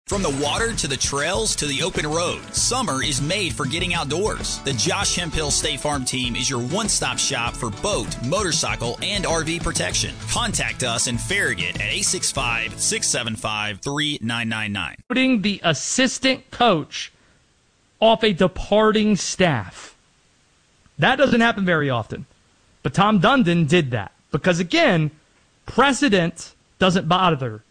From the water to the trails to the open road, summer is made for getting outdoors. The Josh Hemphill State Farm team is your one-stop shop for boat, motorcycle, and RV protection. Contact us in Farragut at 865-675-3999. Putting the assistant coach off a departing staff. That doesn't happen very often. But Tom Dundon did that. Because, again, precedent doesn't matter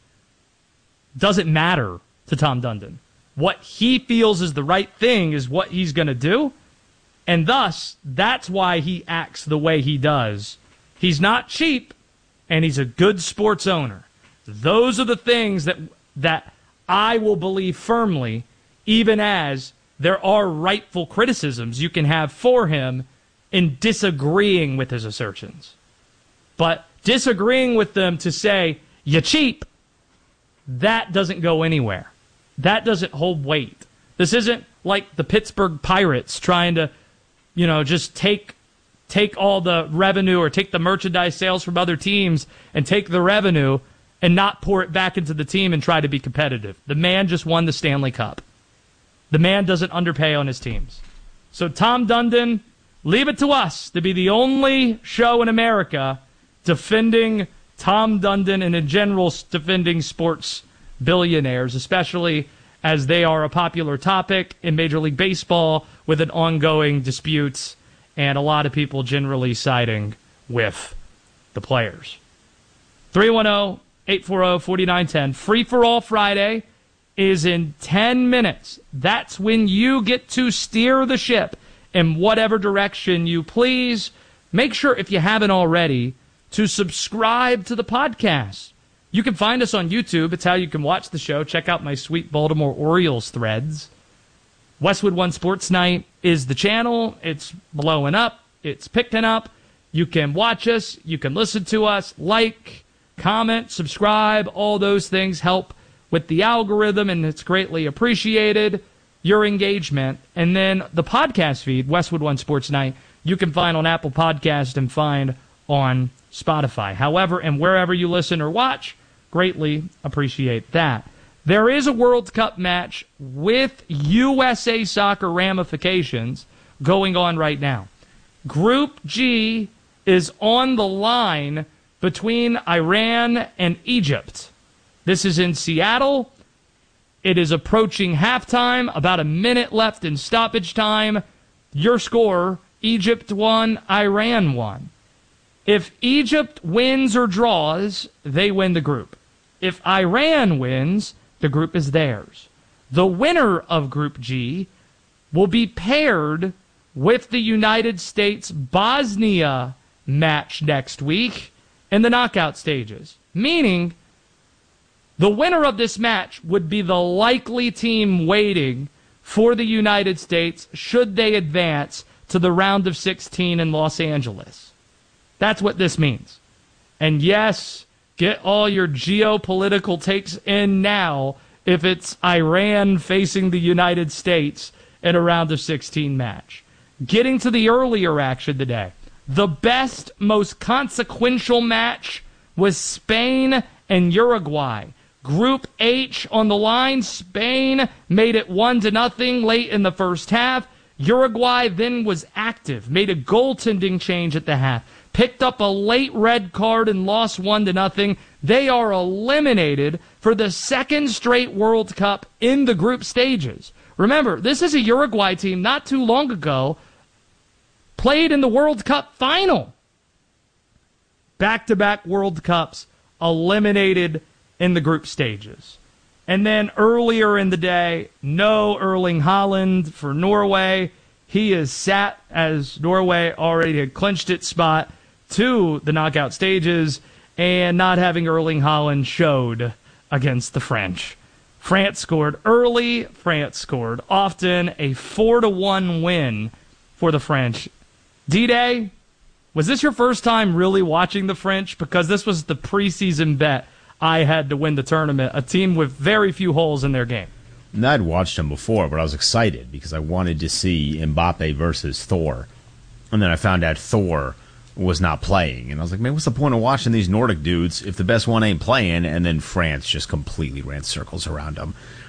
to Tom Dundon. What he feels is the right thing is what he's going to do, and thus, that's why he acts the way he does. He's not cheap, and he's a good sports owner. Those are the things that I will believe firmly, even as there are rightful criticisms you can have for him in disagreeing with his assertions. But disagreeing with them to say, you're cheap, that doesn't go anywhere. That doesn't hold weight. This isn't like the Pittsburgh Pirates trying to, just take all the revenue or take the merchandise sales from other teams and take the revenue and not pour it back into the team and try to be competitive. The man just won the Stanley Cup. The man doesn't underpay on his teams. So Tom Dundon, leave it to us to be the only show in America defending Tom Dundon and in general defending sports billionaires, especially as they are a popular topic in Major League Baseball with an ongoing disputes and a lot of people generally siding with the players. 310-840-4910. Free for All Friday is in 10 minutes. That's when you get to steer the ship in whatever direction you please. Make sure, if you haven't already, to subscribe to the podcast. You can find us on YouTube. It's how you can watch the show. Check out my sweet Baltimore Orioles threads. Westwood One Sports Night is the channel. It's blowing up. It's picking up. You can watch us. You can listen to us. Like, comment, subscribe. All those things help with the algorithm, and it's greatly appreciated, your engagement. And then the podcast feed, Westwood One Sports Night, you can find on Apple Podcast and find on Spotify. However, and wherever you listen or watch, greatly appreciate that. There is a World Cup match with USA Soccer ramifications going on right now. Group G is on the line between Iran and Egypt. This is in Seattle. It is approaching halftime, about a minute left in stoppage time. Your score, Egypt 1, Iran 1. If Egypt wins or draws, they win the group. If Iran wins, the group is theirs. The winner of Group G will be paired with the United States-Bosnia match next week in the knockout stages. Meaning, the winner of this match would be the likely team waiting for the United States should they advance to the round of 16 in Los Angeles. That's what this means. And yes, get all your geopolitical takes in now if it's Iran facing the United States in a round of 16 match. Getting to the earlier action today, the best, most consequential match was Spain and Uruguay. Group H on the line. Spain made it 1-0 late in the first half. Uruguay then was active, made a goaltending change at the half, picked up a late red card and lost 1-0. They are eliminated for the second straight World Cup in the group stages. Remember, this is a Uruguay team not too long ago played in the World Cup final. Back-to-back World Cups eliminated in the group stages. And then earlier in the day, no Erling Haaland for Norway. He is sat as Norway already had clinched its spot to the knockout stages, and not having Erling Haaland showed against the French. France scored early. France scored often. A 4-1 win for the French. D-Day, was this your first time really watching the French? Because this was the preseason bet I had to win the tournament, a team with very few holes in their game. And I'd watched them before, but I was excited because I wanted to see Mbappe versus Thor. And then I found out Thor was not playing. And I was like, man, what's the point of watching these Nordic dudes if the best one ain't playing? And then France just completely ran circles around them.